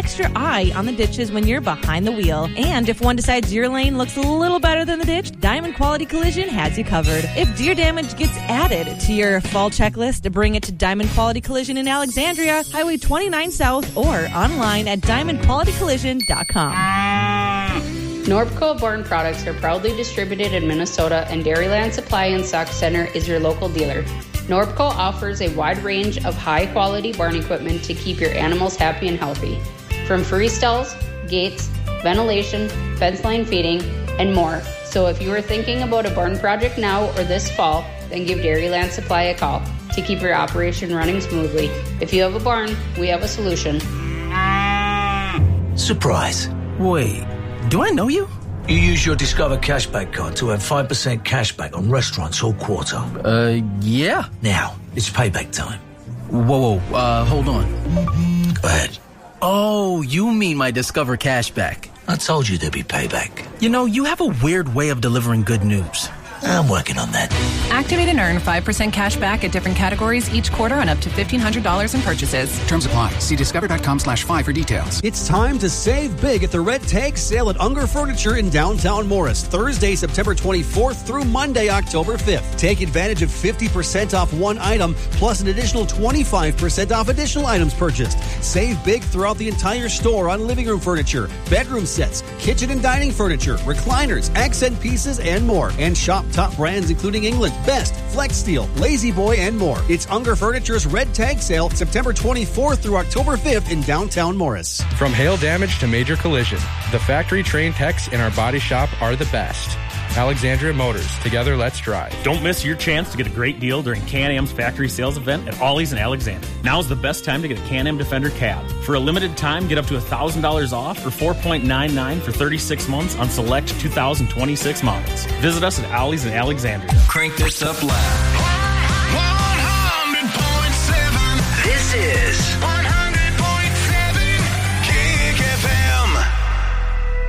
extra eye on the ditches when you're behind the wheel. And if one decides your lane looks a little better than the ditch, Diamond Quality Collision has you covered. If deer damage gets added to your fall checklist, bring it to Diamond Quality Collision in Alexandria, Highway 29 South, or online at diamondqualitycollision.com. Norpco Born products are proudly distributed in Minnesota, and Dairyland Supply and Stock Center is your local dealer. Norpco offers a wide range of high-quality barn equipment to keep your animals happy and healthy. From free stalls, gates, ventilation, fence line feeding, and more. So if you are thinking about a barn project now or this fall, then give Dairyland Supply a call to keep your operation running smoothly. If you have a barn, we have a solution. Surprise. Wait, do I know you? You use your Discover Cashback card to have 5% cashback on restaurants all quarter. Yeah. Now, it's payback time. Whoa, hold on. Go ahead. Oh, you mean my Discover Cashback. I told you there'd be payback. You know, you have a weird way of delivering good news. I'm working on that. Activate and earn 5% cash back at different categories each quarter on up to $1,500 in purchases. Terms apply. See discover.com/5 for details. It's time to save big at the Red Tag Sale at Unger Furniture in downtown Morris, Thursday, September 24th through Monday, October 5th. Take advantage of 50% off one item, plus an additional 25% off additional items purchased. Save big throughout the entire store on living room furniture, bedroom sets, kitchen and dining furniture, recliners, accent pieces, and more. And shop top brands including England, Best, Flex Steel, Lazy Boy, and more. It's Unger Furniture's Red Tag Sale, September 24th through October 5th in downtown Morris. From hail damage to major collision, the factory-trained techs in our body shop are the best. Alexandria Motors. Together, let's drive. Don't miss your chance to get a great deal during Can-Am's factory sales event at Ollie's in Alexandria. Now's the best time to get a Can-Am Defender cab. For a limited time, get up to $1,000 off or $4.99 for 36 months on select 2026 models. Visit us at Ollie's in Alexandria. Crank this up loud. 100.7. This is